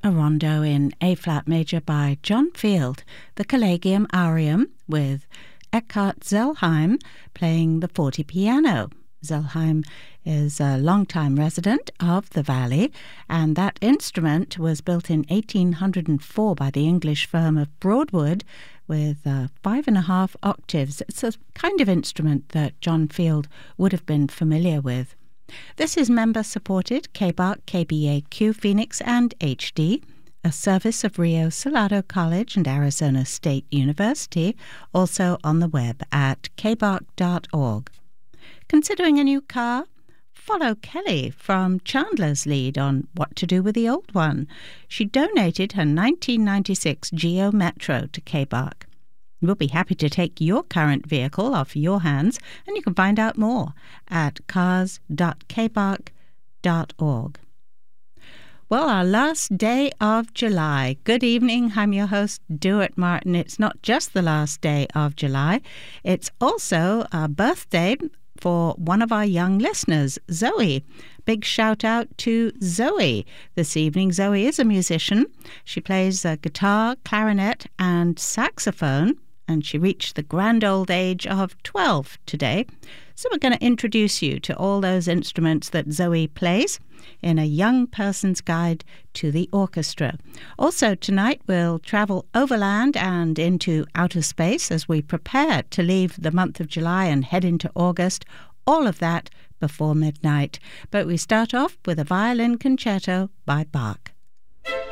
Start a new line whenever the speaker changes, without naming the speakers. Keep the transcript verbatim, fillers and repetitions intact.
a rondo in A-flat major by John Field, the Collegium Aureum, with Eckhard Zellheim playing the forte piano. Zellheim is a long-time resident of the Valley, and that instrument was built in eighteen oh four by the English firm of Broadwood with uh, five and a half octaves. It's a kind of instrument that John Field would have been familiar with. This is member-supported K B A R C, K B A Q Phoenix and H D, a service of Rio Salado College and Arizona State University, also on the web at k b a r c dot org. Considering a new car? Follow Kelly from Chandler's lead on what to do with the old one. She donated her nineteen ninety-six Geo Metro to K B A R C. We'll be happy to take your current vehicle off your hands, and you can find out more at cars dot k b a r c dot org. Well, our last day of July. Good evening. I'm your host, Duart Martin. It's not just the last day of July. It's also a birthday for one of our young listeners, Zoe. Big shout out to Zoe this evening. Zoe is a musician. She plays uh, guitar, clarinet, and saxophone, and she reached the grand old age of twelve today. So we're going to introduce you to all those instruments that Zoe plays in a young person's guide to the orchestra. Also tonight we'll travel overland and into outer space as we prepare to leave the month of July and head into August. All of that before midnight. But we start off with a violin concerto by Bach.